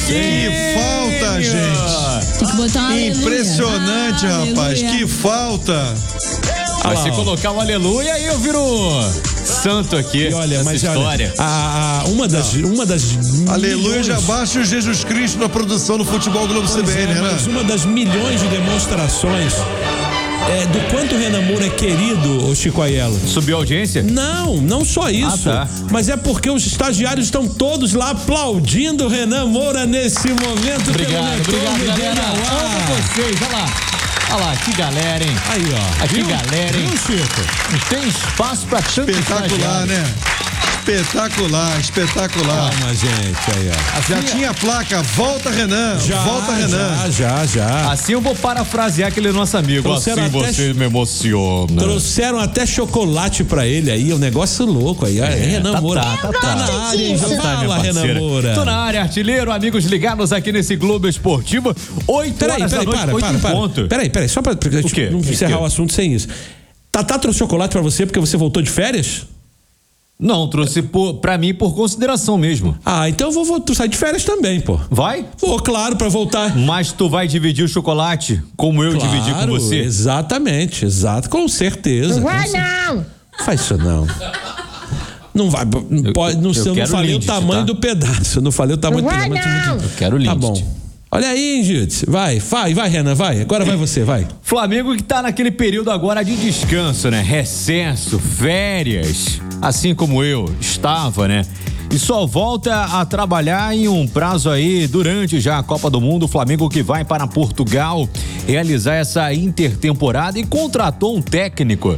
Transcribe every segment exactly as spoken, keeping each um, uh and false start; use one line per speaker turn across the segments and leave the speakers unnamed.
Que falta, gente.
Tem que botar uma
Impressionante,
aleluia.
rapaz.
Aleluia.
Que falta.
Mas se colocar o aleluia, aí eu viro santo aqui.
E olha, mas
história.
olha, a, a, uma das, uma das
Aleluia,
milhões,
já baixa o Jesus Cristo na produção do Futebol Globo C B N,
é,
né?
mas uma das milhões de demonstrações é, do quanto o Renan Moura é querido, o Chico Aiello.
Subiu a audiência?
Não, não só isso.
Ah, tá.
Mas é porque os estagiários estão todos lá aplaudindo o Renan Moura nesse momento.
Obrigado, obrigado, galera. Amo vocês, olha lá. Olha lá, que galera, hein?
Aí, ó.
Aqui,
Viu?
galera, hein?
Viu, Chico?
Não tem espaço pra tanto
Espetacular,
estagiário.
né? Espetacular, espetacular.
Calma, gente, aí, ó.
Já tinha a placa, volta Renan,
Já,
volta Renan.
já, já, já.
Assim eu vou parafrasear aquele nosso amigo.
Trouxeram
Assim
até
você me emociona.
Trouxeram até chocolate pra ele aí, um negócio louco aí. É, Renan
tá,
Moura.
tá, tá, tá.
na área, hein?
Tá, minha
Fala, Renan
parceira.
Moura.
Tô na área, artilheiro, amigos ligados aqui nesse Globo Esportivo. Oito
Peraí,
horas
peraí,
da noite,
para,
oito
para,
em
para.
ponto.
Peraí, peraí, só pra, pra
O quê?
não
O
encerrar
quê?
o assunto sem isso. Tatá trouxe chocolate pra você porque você voltou de férias?
Não, trouxe por, pra mim por consideração mesmo.
Ah, então eu vou, vou sair de férias também, pô.
Vai?
Vou, claro, pra voltar.
Mas tu vai dividir o chocolate como eu
Claro,
dividi com você?
Exatamente, exato, com certeza.
Não vai
com cer-
não!
Faz isso não. Não vai, não pode, não,
eu
sei, eu não
quero
falei
Lindt,
o tamanho
tá?
do pedaço, eu não falei o tamanho
Não
do
vai
pedaço.
não!
Eu quero
Tá
Lindt.
bom. Olha aí, hein, Júdice. Vai, vai, vai, Renan, vai. Agora vai você, vai.
Flamengo que tá naquele período agora de descanso, né? Recesso, férias, assim como eu estava, né? E só volta a trabalhar em um prazo aí durante já a Copa do Mundo. O Flamengo que vai para Portugal realizar essa intertemporada e contratou um técnico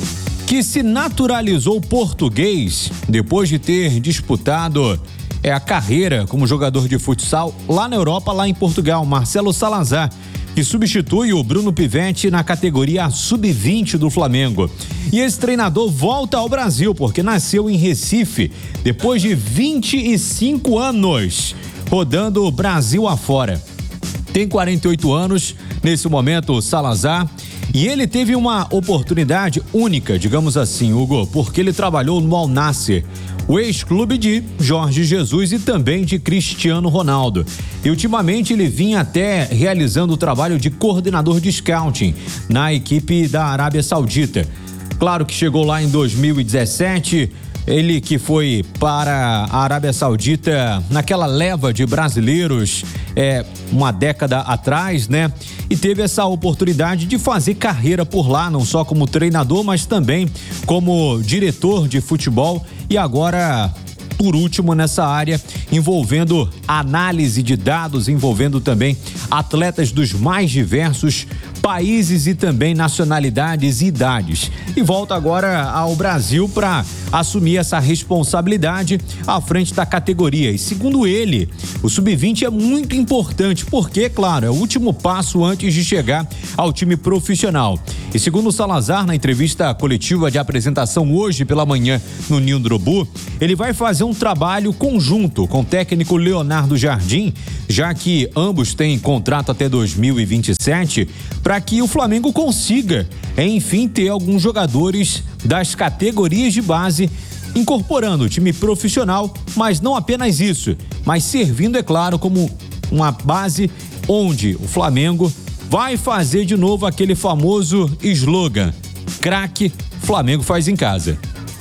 que se naturalizou português depois de ter disputado é, a carreira como jogador de futsal lá na Europa, lá em Portugal. Marcelo Salazar, que substitui o Bruno Pivetti na categoria sub vinte do Flamengo. E esse treinador volta ao Brasil porque nasceu em Recife depois de vinte e cinco anos rodando o Brasil afora. Tem quarenta e oito anos nesse momento, o Salazar, e ele teve uma oportunidade única, digamos assim, Hugo, porque ele trabalhou no Al Nassr, o ex-clube de Jorge Jesus e também de Cristiano Ronaldo. E ultimamente ele vinha até realizando o trabalho de coordenador de scouting na equipe da Arábia Saudita. Claro que chegou lá em dois mil e dezessete, ele que foi para a Arábia Saudita naquela leva de brasileiros é, uma década atrás, né? E teve essa oportunidade de fazer carreira por lá, não só como treinador, mas também como diretor de futebol e agora, por último, nessa área envolvendo análise de dados, envolvendo também atletas dos mais diversos países e também nacionalidades e idades. E volta agora ao Brasil para assumir essa responsabilidade à frente da categoria. E segundo ele, o sub vinte é muito importante porque, claro, é o último passo antes de chegar ao time profissional. E segundo o Salazar, na entrevista coletiva de apresentação hoje pela manhã no Ninho do Urubu, ele vai fazer um trabalho conjunto com o técnico Leonardo Jardim, já que ambos têm contrato até dois mil e vinte e sete, para que o Flamengo consiga, enfim, ter alguns jogadores das categorias de base incorporando o time profissional, mas não apenas isso, mas servindo, é claro, como uma base onde o Flamengo vai fazer de novo aquele famoso slogan: craque, Flamengo faz em casa.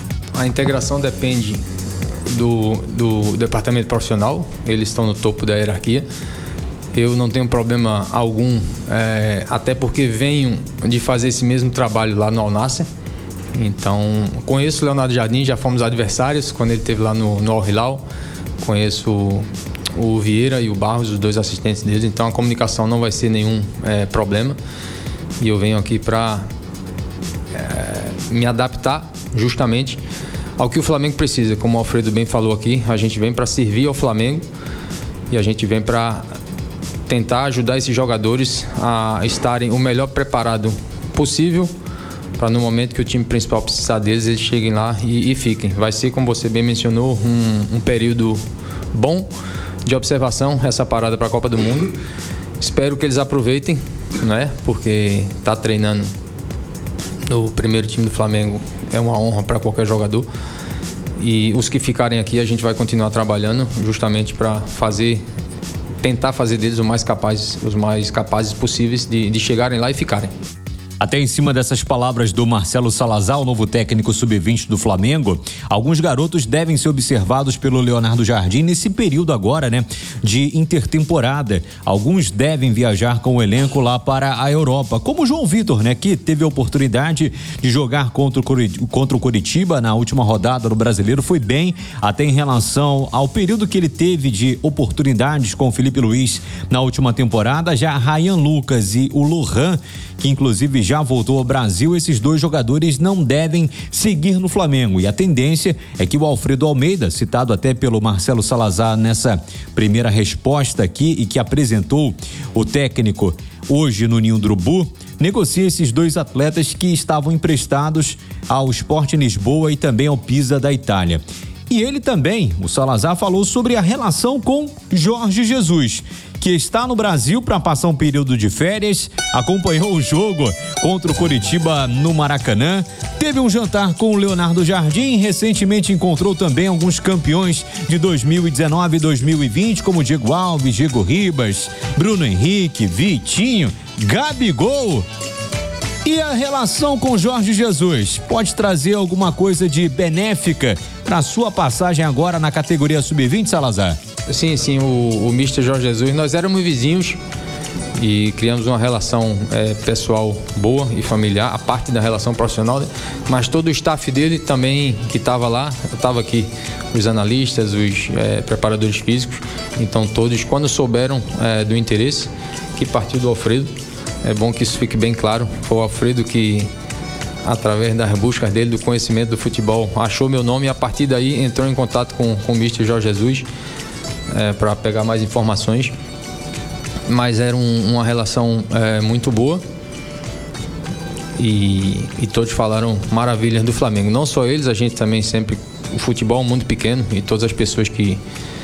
A integração depende do, do departamento profissional, eles estão no topo da hierarquia. Eu não tenho problema algum, é, até porque venho de fazer esse mesmo trabalho lá no Al Nassr. Então, conheço o Leonardo Jardim, já fomos adversários quando ele esteve lá no, no Al Hilal. Conheço o, o Vieira e o Barros, os dois assistentes dele. Então, a comunicação não vai ser nenhum é, problema. E eu venho aqui para é, me adaptar justamente ao que o Flamengo precisa. Como o Alfredo bem falou aqui, a gente vem para servir ao Flamengo e a gente vem para tentar ajudar esses jogadores a estarem o melhor preparado possível para no momento que o time principal precisar deles, eles cheguem lá e, e fiquem. Vai ser, como você bem mencionou, um, um período bom de observação, essa parada para a Copa do Mundo. Espero que eles aproveitem, né? Porque tá treinando no primeiro time do Flamengo é uma honra para qualquer jogador. E os que ficarem aqui, a gente vai continuar trabalhando justamente para fazer tentar fazer deles os mais capazes, os mais capazes possíveis de, de chegarem lá e ficarem.
Até em cima dessas palavras do Marcelo Salazar, o novo técnico sub vinte do Flamengo, alguns garotos devem ser observados pelo Leonardo Jardim nesse período agora, né, de intertemporada. Alguns devem viajar com o elenco lá para a Europa, como o João Vitor, né, que teve a oportunidade de jogar contra o, Curit- contra o Curitiba na última rodada do Brasileiro, foi bem, até em relação ao período que ele teve de oportunidades com o Felipe Luiz na última temporada. Já Ryan Lucas e o Lohan, que inclusive já voltou ao Brasil, esses dois jogadores não devem seguir no Flamengo. E a tendência é que o Alfredo Almeida, citado até pelo Marcelo Salazar nessa primeira resposta aqui e que apresentou o técnico hoje no Ninho do Urubu, negocie esses dois atletas que estavam emprestados ao Sporting Lisboa e também ao Pisa da Itália. E ele também, o Salazar, falou sobre a relação com Jorge Jesus, que está no Brasil para passar um período de férias, acompanhou o jogo contra o Curitiba no Maracanã, teve um jantar com o Leonardo Jardim, recentemente encontrou também alguns campeões de dois mil e dezenove e dois mil e vinte, como Diego Alves, Diego Ribas, Bruno Henrique, Vitinho, Gabigol. E a relação com Jorge Jesus pode trazer alguma coisa de benéfica para sua passagem agora na categoria sub vinte, Salazar?
Sim, sim, o, o mister Jorge Jesus, nós éramos vizinhos e criamos uma relação é, pessoal boa e familiar, a parte da relação profissional, né? Mas todo o staff dele também que estava lá, eu estava aqui, os analistas, os é, preparadores físicos, então todos, quando souberam é, do interesse, que partiu do Alfredo, é bom que isso fique bem claro, foi o Alfredo que, através das buscas dele, do conhecimento do futebol, achou meu nome e a partir daí entrou em contato com, com o mister Jorge Jesus é, para pegar mais informações. Mas era um, uma relação é, muito boa e, e todos falaram maravilhas do Flamengo. Não só eles, a gente também sempre... O futebol é um mundo pequeno e todas as pessoas que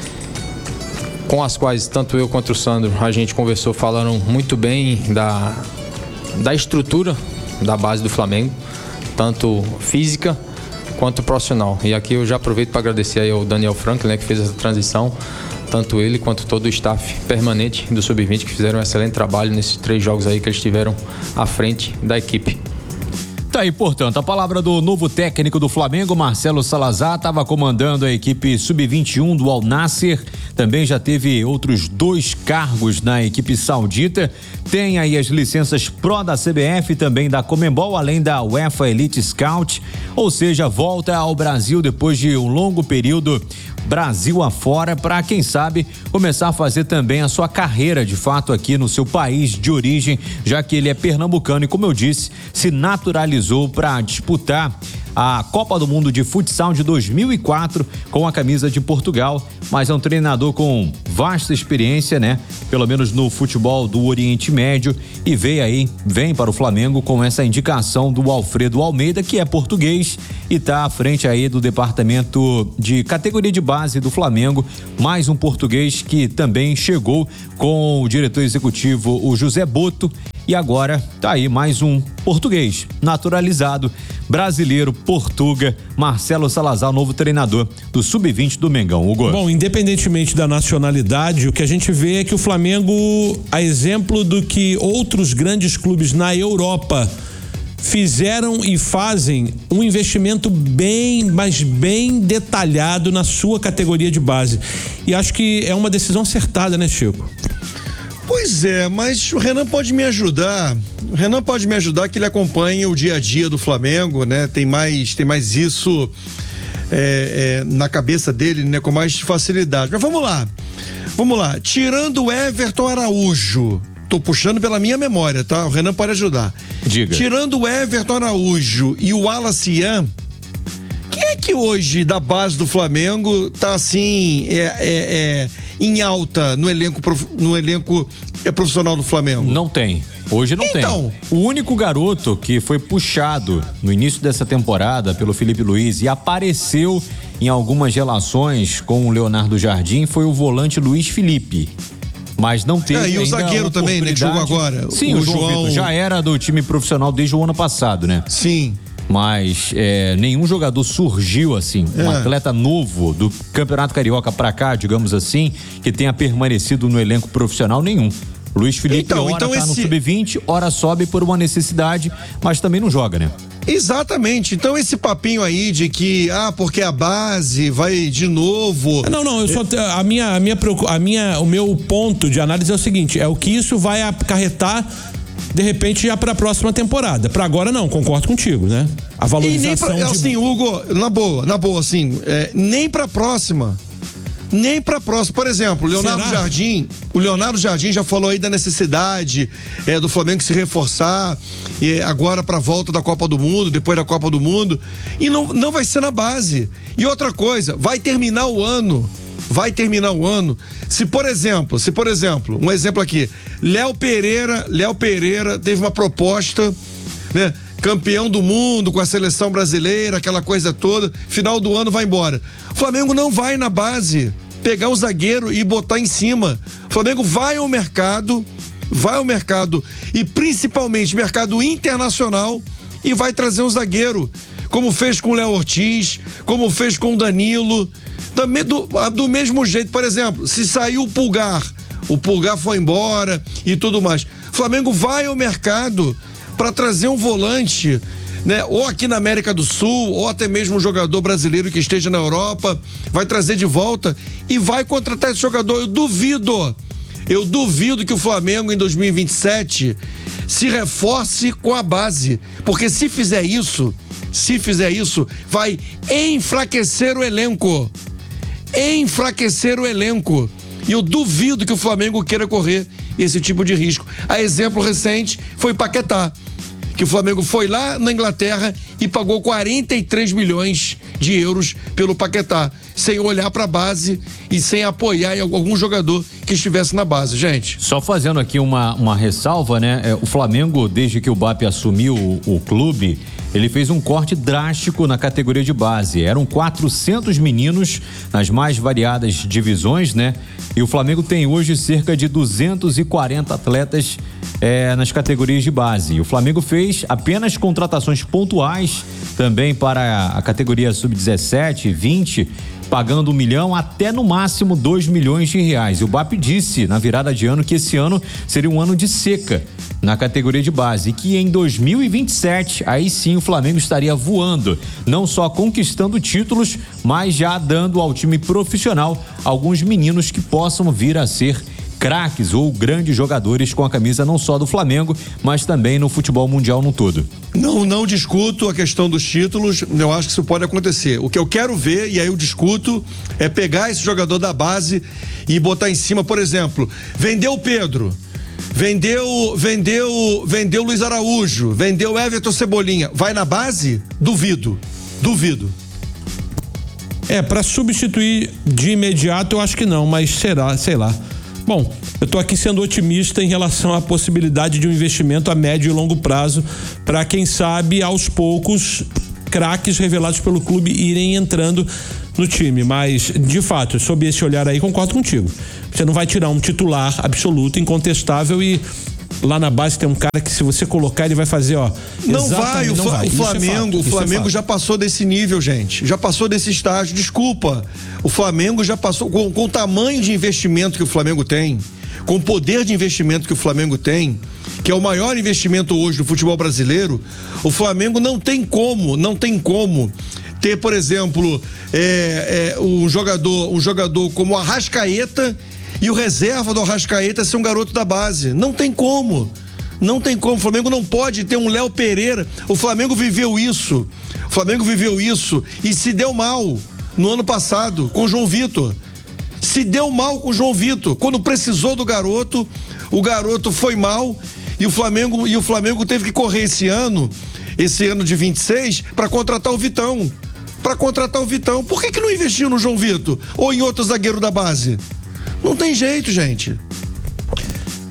com as quais tanto eu quanto o Sandro a gente conversou falaram muito bem da, da estrutura da base do Flamengo, tanto física quanto profissional. E aqui eu já aproveito para agradecer aí ao Daniel Franklin, né, que fez essa transição, tanto ele quanto todo o staff permanente do sub vinte que fizeram um excelente trabalho nesses três jogos aí que eles estiveram à frente da equipe.
Tá aí, portanto, a palavra do novo técnico do Flamengo, Marcelo Salazar, estava comandando a equipe sub vinte e um do Al Nassr, também já teve outros dois cargos na equipe saudita, tem aí as licenças Pro da C B F, também da Conmebol, além da UEFA Elite Scout, ou seja, volta ao Brasil depois de um longo período Brasil afora, para quem sabe começar a fazer também a sua carreira de fato aqui no seu país de origem, já que ele é pernambucano e, como eu disse, se naturalizou para disputar a Copa do Mundo de Futsal de dois mil e quatro com a camisa de Portugal, mas é um treinador com vasta experiência, né? Pelo menos no futebol do Oriente Médio, e veio aí, vem para o Flamengo com essa indicação do Alfredo Almeida, que é português e está à frente aí do departamento de categoria de base do Flamengo, mais um português que também chegou com o diretor executivo, o José Boto. E agora tá aí mais um português naturalizado, brasileiro, Portuga, Marcelo Salazar, novo treinador do sub vinte do Mengão. Hugo.
Bom, independentemente da nacionalidade, o que a gente vê é que o Flamengo, a exemplo do que outros grandes clubes na Europa fizeram e fazem, um investimento bem, mas bem detalhado na sua categoria de base. E acho que é uma decisão acertada, né, Chico?
Pois é, mas o Renan pode me ajudar. O Renan pode me ajudar, que ele acompanha o dia a dia do Flamengo, né? Tem mais, tem mais isso é, é, na cabeça dele, né? Com mais facilidade. Mas vamos lá, vamos lá. Tirando o Everton Araújo, tô puxando pela minha memória, tá? O Renan pode ajudar.
Diga.
Tirando o Everton Araújo e o Wallace Ian, quem é que hoje da base do Flamengo tá assim, é, é, é em alta no elenco, no elenco é profissional do Flamengo?
Não tem. Hoje não
então,
tem. O único garoto que foi puxado no início dessa temporada pelo Felipe Luiz e apareceu em algumas relações com o Leonardo Jardim foi o volante Luiz Felipe. Mas não teve.
É, e o
ainda
zagueiro também, né, que jogou agora.
Sim,
o,
o João,
João
Vitor já era do time profissional desde o ano passado, né?
Sim.
mas é, nenhum jogador surgiu assim, um
É.
atleta novo do Campeonato Carioca pra cá, digamos assim, que tenha permanecido no elenco profissional, nenhum. Luiz Felipe
Então,
ora
então
tá no
esse-
sub vinte, ora sobe por uma necessidade, mas também não joga, né?
Exatamente. Então esse papinho aí de que, ah, porque a base vai de novo.
Não, não, eu só te- a minha a minha preocu- a minha o meu ponto de análise é o seguinte, é o que isso vai acarretar de repente já para a próxima temporada. Para agora não, concordo contigo, né? A
E nem
valorização
pra,
de
assim, Hugo, na boa, na boa, assim, é, nem pra próxima. Nem pra próxima. Por exemplo, o Leonardo
Será?
Jardim, o Leonardo Jardim já falou aí da necessidade é, do Flamengo se reforçar é, agora pra volta da Copa do Mundo, depois da Copa do Mundo. E não, não vai ser na base. E outra coisa, vai terminar o ano. Vai terminar o ano. Se, por exemplo, se, por exemplo, um exemplo aqui, Léo Pereira, Léo Pereira teve uma proposta, né? Campeão do mundo com a seleção brasileira, aquela coisa toda, final do ano vai embora. O Flamengo não vai na base pegar o zagueiro e botar em cima. O Flamengo vai ao mercado, vai ao mercado e principalmente mercado internacional e vai trazer um zagueiro, como fez com o Léo Ortiz, como fez com o Danilo. Também do, do mesmo jeito, por exemplo, se saiu o Pulgar, o Pulgar foi embora e tudo mais. O Flamengo vai ao mercado para trazer um volante, né? Ou aqui na América do Sul, ou até mesmo um jogador brasileiro que esteja na Europa, vai trazer de volta e vai contratar esse jogador. Eu duvido, eu duvido que o Flamengo em dois mil e vinte e sete se reforce com a base, porque se fizer isso, se fizer isso, vai enfraquecer o elenco, enfraquecer o elenco. E eu duvido que o Flamengo queira correr esse tipo de risco. A exemplo recente foi Paquetá, que o Flamengo foi lá na Inglaterra e pagou quarenta e três milhões de euros pelo Paquetá, sem olhar para a base e sem apoiar algum jogador que estivesse na base, gente.
Só fazendo aqui uma, uma ressalva, né? É, o Flamengo, desde que o B A P assumiu o, o clube, ele fez um corte drástico na categoria de base. Eram quatrocentos meninos nas mais variadas divisões, né? E o Flamengo tem hoje cerca de duzentos e quarenta atletas é, nas categorias de base. O Flamengo fez apenas contratações pontuais também para a categoria sub dezessete, vinte, pagando um milhão até no máximo dois milhões de reais. E o B A P disse na virada de ano que esse ano seria um ano de seca na categoria de base e que em dois mil e vinte e sete aí sim o Flamengo estaria voando, não só conquistando títulos, mas já dando ao time profissional alguns meninos que possam vir a ser craques ou grandes jogadores com a camisa não só do Flamengo, mas também no futebol mundial no todo.
Não, não discuto a questão dos títulos, eu acho que isso pode acontecer. O que eu quero ver, e aí eu discuto, é pegar esse jogador da base e botar em cima, por exemplo, vendeu o Pedro, vendeu, vendeu, vendeu Luiz Araújo, vendeu Everton Cebolinha, vai na base? Duvido, duvido.
É, para substituir de imediato eu acho que não, mas será, sei lá. Bom, eu tô aqui sendo otimista em relação à possibilidade de um investimento a médio e longo prazo para quem sabe aos poucos craques revelados pelo clube irem entrando no time, mas de fato, sob esse olhar aí concordo contigo. Você não vai tirar um titular absoluto, incontestável e lá na base tem um cara que se você colocar ele vai fazer, ó.
Não vai, o,
não
Fla-
vai.
o
Isso é fato,
Flamengo, o
isso é
Flamengo
fato.
já passou desse nível, gente. Já passou desse estágio, desculpa. O Flamengo já passou com, com o tamanho de investimento que o Flamengo tem, com o poder de investimento que o Flamengo tem, que é o maior investimento hoje do futebol brasileiro. O Flamengo não tem como, não tem como ter, por exemplo, é, é, um jogador, um jogador como o Arrascaeta e o reserva do Arrascaeta ser um garoto da base. Não tem como. Não tem como. O Flamengo não pode ter um Léo Pereira. O Flamengo viveu isso. O Flamengo viveu isso e se deu mal no ano passado com o João Vitor. Se deu mal com o João Vitor. Quando precisou do garoto, o garoto foi mal e o Flamengo, e o Flamengo teve que correr esse ano, esse ano de vinte e seis, para contratar o Vitão. Para contratar o Vitão. Por que que não investiu no João Vitor? Ou em outro zagueiro da base? Não tem jeito, gente.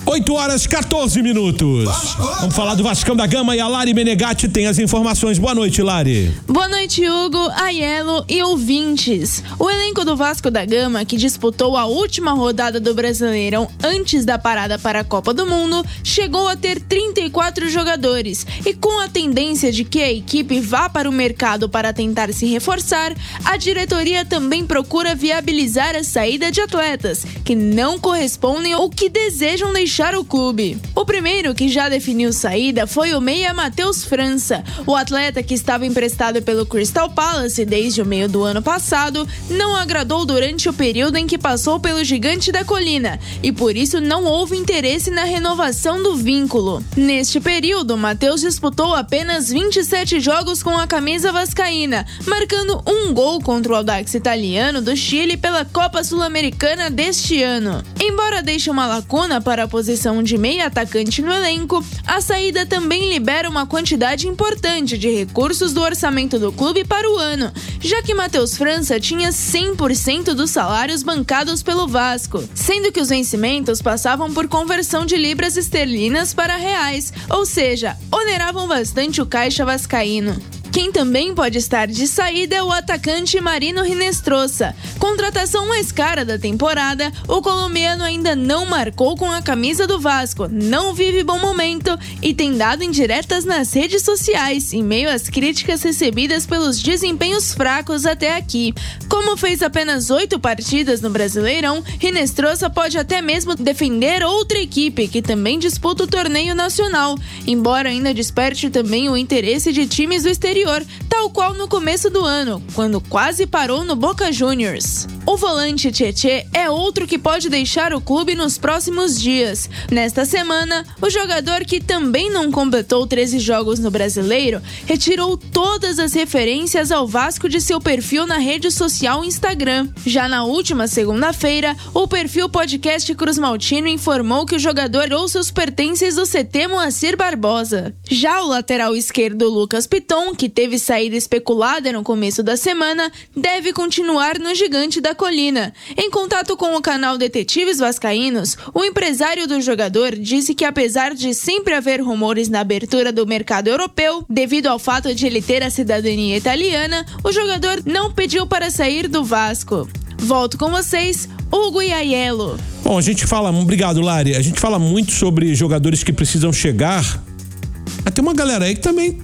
oito horas, quatorze minutos. Vamos falar do Vascão da Gama e a Lari Menegatti tem as informações. Boa noite, Lari.
Boa noite, Hugo, Aiello e ouvintes. O elenco do Vasco da Gama, que disputou a última rodada do Brasileirão antes da parada para a Copa do Mundo, chegou a ter trinta e quatro jogadores. E com a tendência de que a equipe vá para o mercado para tentar se reforçar, a diretoria também procura viabilizar a saída de atletas que não correspondem ou que desejam deixar o clube. O primeiro que já definiu saída foi o meia Matheus França. O atleta, que estava emprestado pelo Crystal Palace desde o meio do ano passado, não agradou durante o período em que passou pelo Gigante da Colina e por isso não houve interesse na renovação do vínculo. Neste período, Matheus disputou apenas vinte e sete jogos com a camisa vascaína, marcando um gol contra o Audax Italiano do Chile pela Copa Sul-Americana deste ano. Embora deixe uma lacuna para a posição de meia atacante no elenco, a saída também libera uma quantidade importante de recursos do orçamento do clube para o ano, já que Matheus França tinha cem por cento dos salários bancados pelo Vasco, sendo que os vencimentos passavam por conversão de libras esterlinas para reais, ou seja, oneravam bastante o caixa vascaíno. Quem também pode estar de saída é o atacante Marino Hinestrosa. Contratação mais cara da temporada, o colombiano ainda não marcou com a camisa do Vasco, não vive bom momento e tem dado indiretas nas redes sociais, em meio às críticas recebidas pelos desempenhos fracos até aqui. Como fez apenas oito partidas no Brasileirão, Hinestrosa pode até mesmo defender outra equipe que também disputa o torneio nacional, embora ainda desperte também o interesse de times do exterior, tal qual no começo do ano, quando quase parou no Boca Juniors. O volante Tietê é outro que pode deixar o clube nos próximos dias. Nesta semana, o jogador, que também não completou treze jogos no Brasileiro, retirou todas as referências ao Vasco de seu perfil na rede social Instagram. Já na última segunda-feira, o perfil Podcast Cruz Maltino informou que o jogador tirou seus pertences do C T Moacir Barbosa. Já o lateral esquerdo Lucas Piton, que teve saída especulada no começo da semana, deve continuar no Gigante da Colina. Em contato com o canal Detetives Vascaínos, o empresário do jogador disse que, apesar de sempre haver rumores na abertura do mercado europeu, devido ao fato de ele ter a cidadania italiana, o jogador não pediu para sair do Vasco. Volto com vocês, Hugo e Aiello.
Bom, a gente fala, obrigado, Lari, a gente fala muito sobre jogadores que precisam chegar, mas tem uma galera aí que também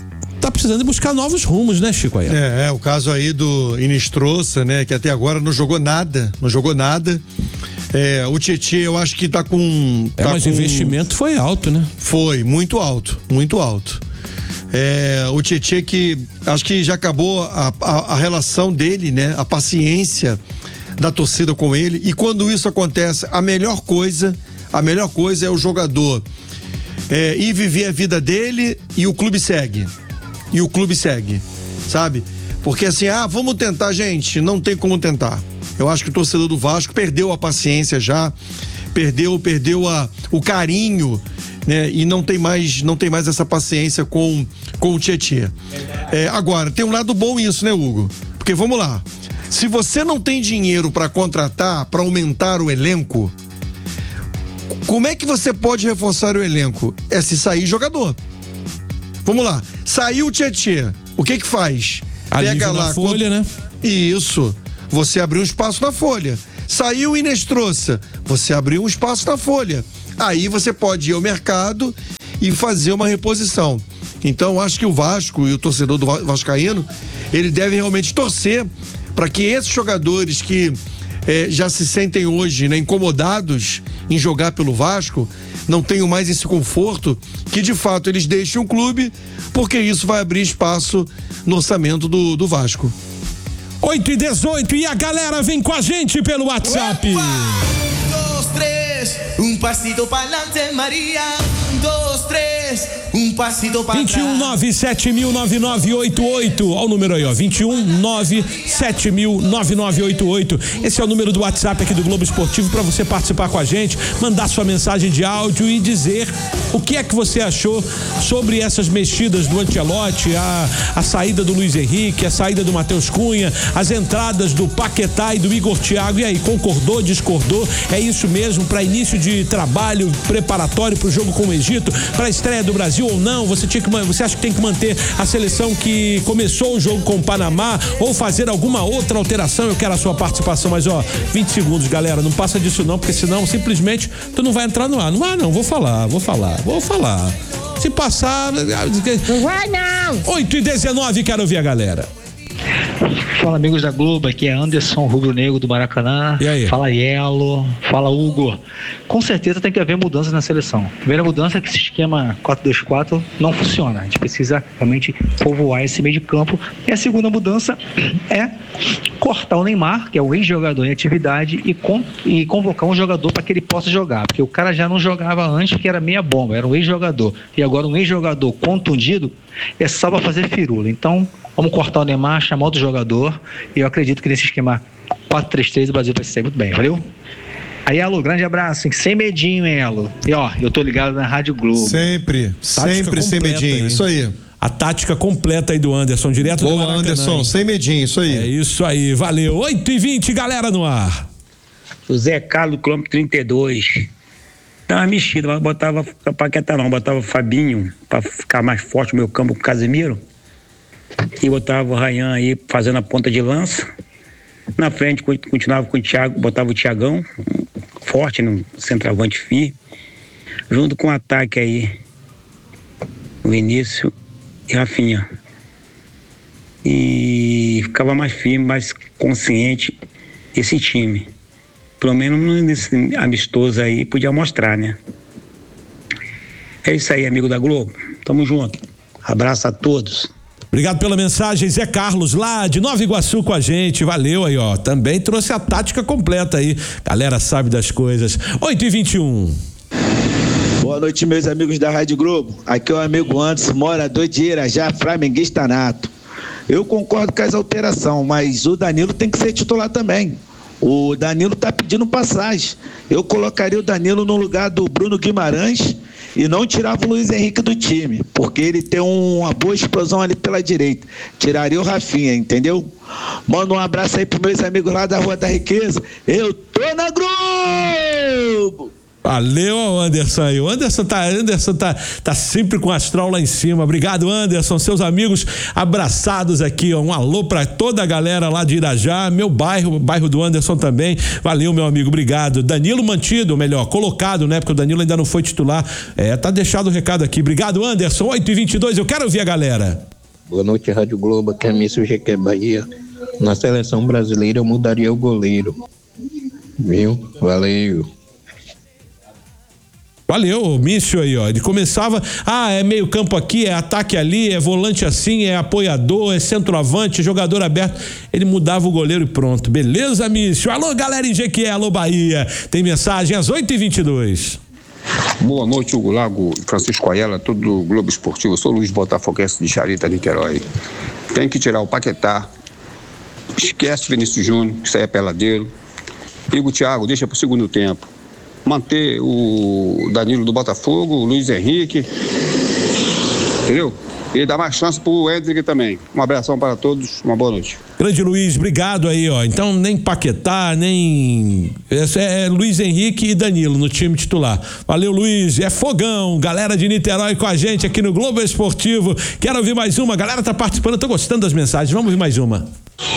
tá precisando buscar novos rumos, né, Chico? Aí?
É, é, o caso aí do Hinestrosa, né, que até agora não jogou nada, não jogou nada. É, o Tietê, eu acho que tá com...
É,
tá
mas
com...
o investimento foi alto, né?
Foi, muito alto, muito alto. É, o Tietê, que acho que já acabou a, a, a relação dele, né, a paciência da torcida com ele, e quando isso acontece, a melhor coisa, a melhor coisa é o jogador é, ir viver a vida dele e o clube segue. E o clube segue, sabe? Porque assim, ah, vamos tentar, gente, não tem como tentar. Eu acho que o torcedor do Vasco perdeu a paciência já, perdeu, perdeu a, o carinho, né? E não tem mais, não tem mais essa paciência com, com o Tietê. É, agora, tem um lado bom isso, né, Hugo? Porque vamos lá, se você não tem dinheiro para contratar, para aumentar o elenco, como é que você pode reforçar o elenco? É se sair jogador. Vamos lá, saiu o Tietê, o que que faz?
Alívio
Pega lá
na folha,
quando...
né?
Isso, você abriu um espaço na folha. Saiu o Hinestrosa, você abriu um espaço na folha. Aí você pode ir ao mercado e fazer uma reposição. Então, acho que o Vasco e o torcedor do vascaíno, ele deve realmente torcer para que esses jogadores que eh, já se sentem hoje, né, incomodados em jogar pelo Vasco, não tenham mais esse conforto, que de fato eles deixem o clube, porque isso vai abrir espaço no orçamento do, do Vasco.
oito e dezoito, e a galera vem com a gente pelo WhatsApp.
Um, dois, três, um passito para adelante, Maria. Um, dois, três, um passito para
vinte e um nove sete mil nove nove oito oito. Olha o número aí, ó. vinte e um nove sete mil nove nove oito oito. Esse é o número do WhatsApp aqui do Globo Esportivo para você participar com a gente, mandar sua mensagem de áudio e dizer o que é que você achou sobre essas mexidas do Ancelotti, a, a saída do Luiz Henrique, a saída do Matheus Cunha, as entradas do Paquetá e do Igor Thiago. E aí, concordou, discordou? É isso mesmo para início de trabalho preparatório para o jogo com o Egito, para a estreia do Brasil ou não? Você tinha que, você acha que tem que manter a seleção que começou o jogo com o Panamá ou fazer alguma outra alteração? Eu quero a sua participação, mas ó, vinte segundos, galera, não passa disso não, porque senão simplesmente tu não vai entrar no ar. Não vai não, vou falar, vou falar, vou falar. Se passar... Não vai não! oito e dezenove, quero ouvir a galera.
Fala, amigos da Globo, aqui é Anderson Rubro Negro do Maracanã.
E aí?
Fala, Yelo. Fala, Hugo. Com certeza tem que haver mudanças na seleção. Primeira mudança é que esse esquema quatro dois quatro não funciona. A gente precisa realmente povoar esse meio de campo. E a segunda mudança é cortar o Neymar, que é o ex-jogador em atividade, e, con- e convocar um jogador para que ele possa jogar. Porque o cara já não jogava antes, porque era meia bomba, era um ex-jogador. E agora um ex-jogador contundido é só para fazer firula. Então, vamos cortar o Neymar, chamar outro jogador, e eu acredito que nesse esquema quatro três três o Brasil vai sair muito bem, valeu? Aí, Elo, grande abraço, hein? Sem medinho, hein, Elo? E ó, eu tô ligado na Rádio Globo.
Sempre,
Tática
sempre sem
completa,
medinho,
hein?
isso aí.
A tática completa aí do Anderson, direto do
Boa,
Maracanã.
Anderson,
hein?
sem medinho, isso aí.
É isso aí, valeu. oito e vinte, galera no ar.
José Carlos, quilômetro trinta e dois. Dá uma mexida, mas botava Paquetá não, botava Fabinho pra ficar mais forte o meu campo com o Casemiro. E botava o Ryan aí fazendo a ponta de lança. Na frente continuava com o Thiago, botava o Thiagão, forte no centroavante firme. Junto com o ataque aí, o Vinícius e Rafinha. E ficava mais firme, mais consciente esse time. Pelo menos nesse amistoso aí podia mostrar, né? É isso aí, amigo da Globo. Tamo junto. Abraço a todos.
Obrigado pela mensagem, Zé Carlos, lá de Nova Iguaçu com a gente, valeu aí, ó, também trouxe a tática completa aí, galera sabe das coisas. Oito e vinte e um.
Boa noite, meus amigos da Rádio Globo, aqui é o amigo Anderson, morador de Irajá, flamenguista nato. Eu concordo com as alterações, mas o Danilo tem que ser titular também. O Danilo tá pedindo passagem. Eu colocaria o Danilo no lugar do Bruno Guimarães e não tirava o Luiz Henrique do time, porque ele tem uma boa explosão ali pela direita. Tiraria o Rafinha, entendeu? Manda um abraço aí pros meus amigos lá da Rua da Riqueza. Eu tô na Globo!
Valeu, Anderson aí. O Anderson tá, Anderson tá, tá sempre com o astral lá em cima. Obrigado, Anderson. Seus amigos abraçados aqui, ó. Um alô pra toda a galera lá de Irajá, meu bairro, bairro do Anderson também. Valeu, meu amigo. Obrigado. Danilo mantido, melhor, colocado, né? Porque o Danilo ainda não foi titular. É, tá deixado o recado aqui. Obrigado, Anderson. oito e vinte e dois. Eu quero ouvir a galera.
Boa noite, Rádio Globo. Aqui é Mício G Q Bahia. Na seleção brasileira eu mudaria o goleiro. Viu? Valeu.
Valeu, Mício aí, ó. Ele começava, ah, é meio campo aqui, é ataque ali, é volante assim, é apoiador, é centroavante, jogador aberto. Ele mudava o goleiro e pronto. Beleza, Mício? Alô, galera em Jequié, alô, Bahia. Tem mensagem às oito e vinte e dois.
Boa noite, Hugo Lago, Francisco Ayala, todo do Globo Esportivo. Eu sou Luiz Botafoguense de Charita, Niterói. Tem que tirar o Paquetá. Esquece Vinícius Júnior, isso aí é peladeiro. Igor Thiago, deixa pro segundo tempo. Manter o Danilo do Botafogo, o Luiz Henrique, entendeu? E dar mais chance pro Hendrick também. Um abração para todos, uma boa noite.
Grande Luiz, obrigado aí, ó. Então, nem Paquetá, nem... É, é Luiz Henrique e Danilo no time titular. Valeu, Luiz. É fogão. Galera de Niterói com a gente aqui no Globo Esportivo. Quero ouvir mais uma. A galera tá participando, eu tô gostando das mensagens. Vamos ouvir mais uma.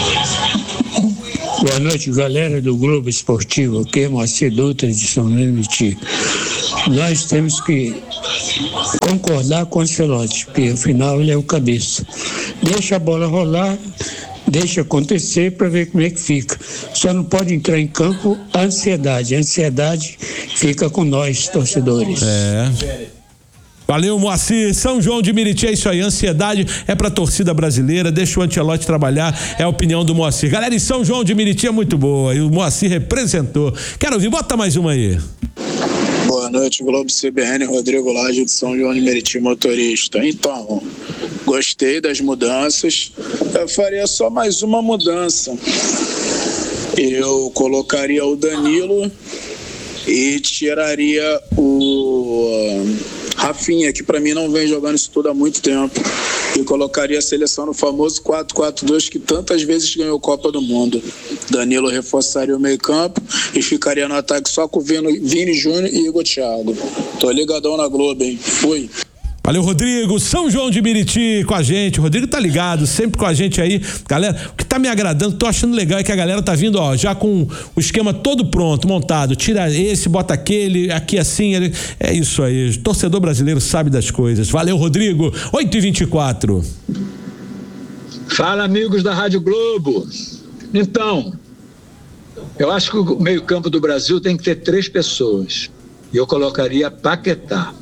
Boa noite, galera do Globo Esportivo, aqui é Moacir Dutra de São Luís. Nós temos que concordar com o Ancelotti, porque afinal ele é o cabeça. Deixa a bola rolar, deixa acontecer para ver como é que fica. Só não pode entrar em campo a ansiedade. A ansiedade fica com nós, torcedores.
É... Valeu, Moacir. São João de Meriti, é isso aí. Ansiedade é pra torcida brasileira. Deixa o Ancelotti trabalhar. É a opinião do Moacir. Galera, em São João de Meriti é muito boa. E o Moacir representou. Quero ouvir, bota mais uma aí.
Boa noite, Globo C B N, Rodrigo Laje de São João de Meriti, motorista. Então, gostei das mudanças. Eu faria só mais uma mudança. Eu colocaria o Danilo e tiraria o Rafinha, que pra mim não vem jogando isso tudo há muito tempo. E colocaria a seleção no famoso quatro quatro dois que tantas vezes ganhou Copa do Mundo. Danilo reforçaria o meio campo e ficaria no ataque só com o Vini, Vini Júnior e Igor Thiago. Tô ligadão na Globo, hein? Fui.
Valeu, Rodrigo. São João de Meriti com a gente. O Rodrigo tá ligado, sempre com a gente aí. Galera, o que tá me agradando, tô achando legal é que a galera tá vindo, ó, já com o esquema todo pronto, montado. Tira esse, bota aquele, aqui assim. É isso aí. O torcedor brasileiro sabe das coisas. Valeu, Rodrigo. oito e vinte e quatro.
Fala, amigos da Rádio Globo. Então, eu acho que o meio-campo do Brasil tem que ter três pessoas. E eu colocaria Paquetá.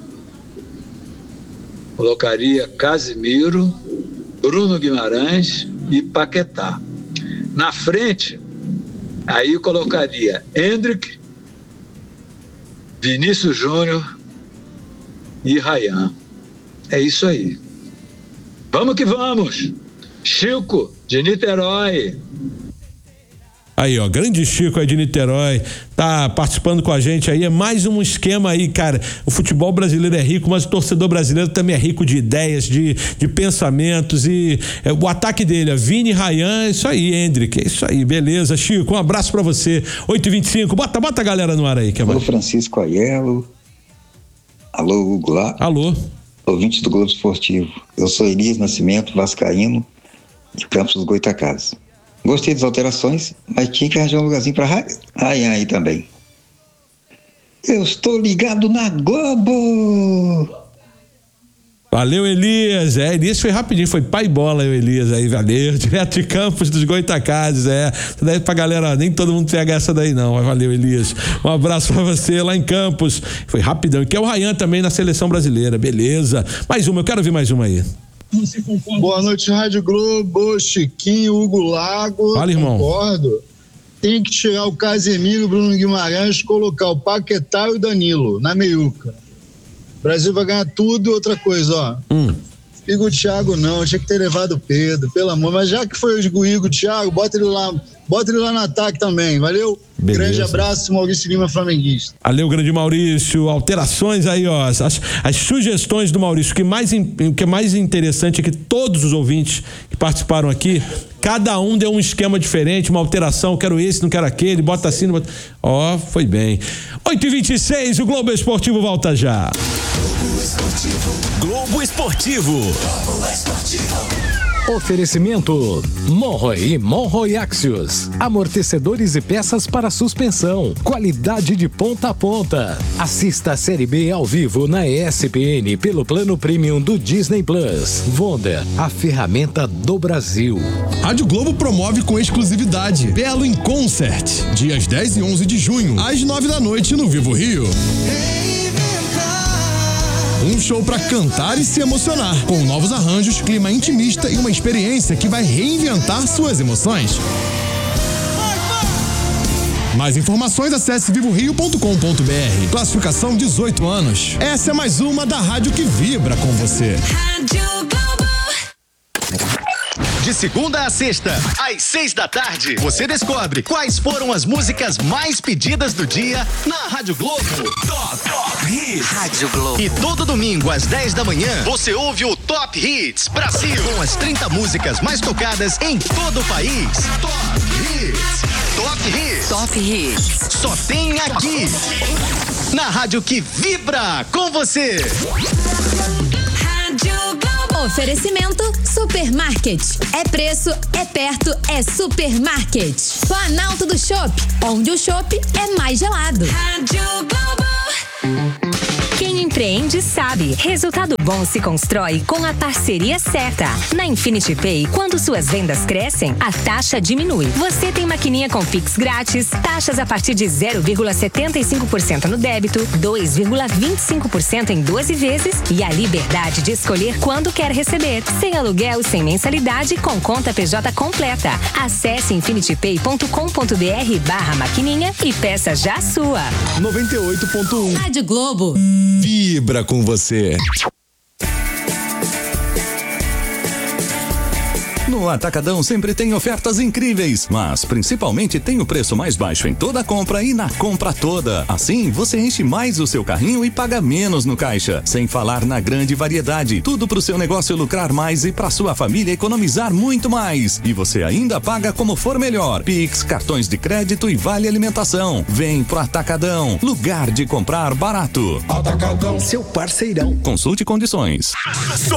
Colocaria Casimiro, Bruno Guimarães e Paquetá. Na frente, aí eu colocaria Hendrick, Vinícius Júnior e Ryan. É isso aí. Vamos que vamos! Chico, de Niterói.
Aí, ó, grande Chico aí de Niterói, tá participando com a gente aí, é mais um esquema aí, cara. O futebol brasileiro é rico, mas o torcedor brasileiro também é rico de ideias, de, de pensamentos e é, o ataque dele, é Vini, Ryan, é isso aí, Hendrick, é isso aí, beleza, Chico, um abraço pra você, oito e vinte e cinco, bota, bota a galera no ar aí. Que é
Alô,
mais.
Francisco Aiello, alô, Hugo lá.
Alô.
Ouvinte do Globo Esportivo, eu sou Elias Nascimento, vascaíno, de Campos dos Goitacazes. Gostei das alterações, mas tinha que arranjar um lugarzinho pra Ryan aí também. Eu estou ligado na Globo!
Valeu, Elias. É, Elias foi rapidinho, foi pai bola, o Elias aí, valeu. Direto de Campos dos Goitacazes, é. Daí pra galera, nem todo mundo pega essa daí não, mas valeu, Elias. Um abraço pra você lá em Campos. Foi rapidão. Que é o Ryan também na seleção brasileira, beleza. Mais uma, eu quero ver mais uma aí.
Boa noite, Rádio Globo, Chiquinho, Hugo Lago.
Fala, irmão.
Concordo. Tem que tirar o Casemiro, Bruno Guimarães, colocar o Paquetá e o Danilo na meiuca. O Brasil vai ganhar tudo. Outra coisa, ó.
Hum.
Fica o Thiago não, tinha que ter levado o Pedro, pelo amor. Mas já que foi o Igor, o Thiago, bota ele lá, bota ele lá no ataque também, valeu?
Beleza.
Grande abraço, Maurício Lima, flamenguista.
Valeu, grande Maurício. Alterações aí, ó. As, as sugestões do Maurício. O que, mais, o que é mais interessante é que todos os ouvintes que participaram aqui, cada um deu um esquema diferente, uma alteração. Quero esse, não quero aquele, bota assim, não bota... Ó, foi bem. oito e vinte e seis, o Globo Esportivo volta já.
Globo Esportivo. Globo Esportivo. Globo Esportivo.
Oferecimento Monroe e Monroe Axios, amortecedores e peças para suspensão, qualidade de ponta a ponta. Assista a Série B ao vivo na E S P N pelo plano premium do Disney Plus. Vonda, a ferramenta do Brasil.
Rádio Globo promove com exclusividade Belo em Concert, dias dez e onze de junho, às nove da noite no Vivo Rio. Um show pra cantar e se emocionar, com novos arranjos, clima intimista e uma experiência que vai reinventar suas emoções. Mais informações, acesse vivo rio ponto com ponto b r. Classificação dezoito anos. Essa é mais uma da rádio que vibra com você.
De segunda a sexta, às seis da tarde, você descobre quais foram as músicas mais pedidas do dia na Rádio Globo. Top, Top Hits. Rádio Globo. E todo domingo, às dez da manhã, você ouve o Top Hits Brasil, com as trinta músicas mais tocadas em todo o país. Top Hits. Top Hits. Top Hits. Só tem aqui, na rádio que vibra com você.
Oferecimento Supermarket. É preço, é perto, é Supermarket. Planalto do Chopp, onde o chopp é mais gelado. Rádio Globo. Quem entrega
empreende sabe. Resultado bom se constrói com a parceria certa. Na Infinity Pay, quando suas vendas crescem, a taxa diminui. Você tem maquininha com Pix grátis, taxas a partir de zero vírgula setenta e cinco por cento no débito, dois vírgula vinte e cinco por cento em doze vezes e a liberdade de escolher quando quer receber. Sem aluguel, sem mensalidade, com conta P J completa. Acesse infinitypay.com.br barra maquininha e peça já a sua.
noventa e oito ponto um
Rádio Globo.
Vibra com você.
No Atacadão sempre tem ofertas incríveis, mas principalmente tem o preço mais baixo em toda compra e na compra toda. Assim, você enche mais o seu carrinho e paga menos no caixa. Sem falar na grande variedade. Tudo pro seu negócio lucrar mais e pra sua família economizar muito mais. E você ainda paga como for melhor. Pix, cartões de crédito e vale alimentação. Vem pro Atacadão, lugar de comprar barato.
Atacadão, seu parceirão.
Consulte condições.